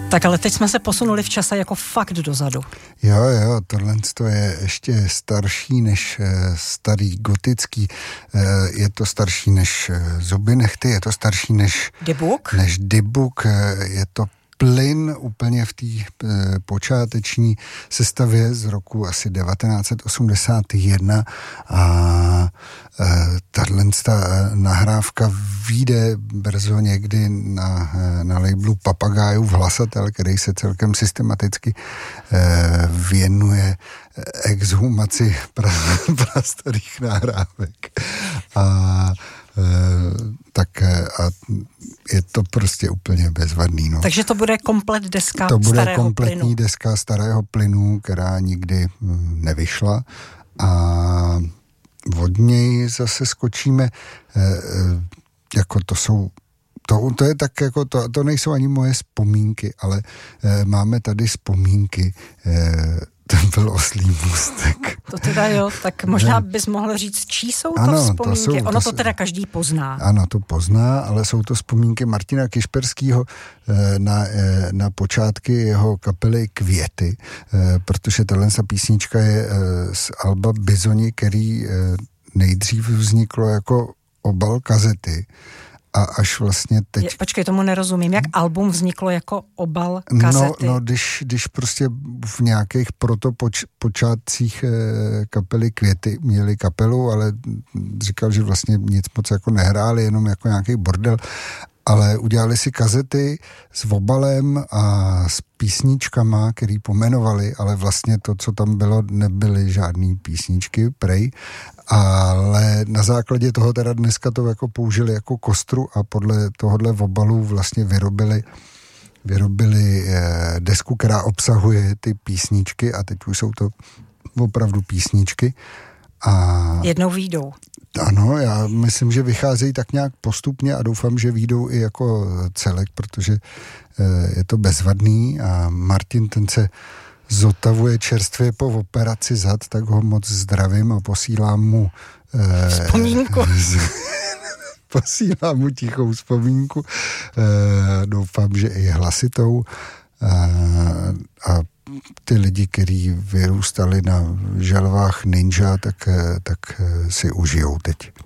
Tak ale teď jsme se posunuli v čase jako fakt dozadu. Jo, tohle je ještě starší než starý gotický, je to starší než Zuby nehty, je to starší než Dybuk, je to plyn úplně v té počáteční sestavě z roku asi 1981 a tato nahrávka vyjde brzo někdy na labelu Papagajův hlasatel, který se celkem systematicky věnuje exhumaci prastarých nahrávek. A je to prostě úplně bezvadný. No. Takže to bude komplet deska starého plynu. To bude kompletní deska starého plynu, která nikdy nevyšla a od něj zase skočíme, jako to je tak jako, to nejsou ani moje vzpomínky, ale máme tady vzpomínky, to byl Oslí můstek. To teda jo, tak možná bys mohl říct, čí jsou to vzpomínky? Ono to teda každý pozná. Ano, to pozná, ale jsou to vzpomínky Martina Kišperskýho na počátky jeho kapely Květy, protože tahle písnička je z alba Bizoni, který nejdřív vzniklo jako obal kazety. A až vlastně teď... Počkej, tomu nerozumím. Jak album vzniklo jako obal kazety? No když prostě v nějakých počátcích kapely Květy měli kapelu, ale říkal, že vlastně nic moc jako nehráli, jenom jako nějaký bordel, ale udělali si kazety s obalem a s písničkama, který pomenovali, ale vlastně to, co tam bylo, nebyly žádný písničky, prej, ale na základě toho teda dneska to jako použili jako kostru a podle tohohle obalu vlastně vyrobili desku, která obsahuje ty písničky a teď už jsou to opravdu písničky. A jednou výjdou. Ano, já myslím, že vycházejí tak nějak postupně a doufám, že vyjdou i jako celek, protože je to bezvadný a Martin ten se zotavuje čerstvě po operaci zad, tak ho moc zdravím a posílám mu vzpomínku. Posílám mu tichou vzpomínku. Doufám, že i hlasitou a ty lidi, kteří vyrůstali na želvách Ninja, tak si užijou teď.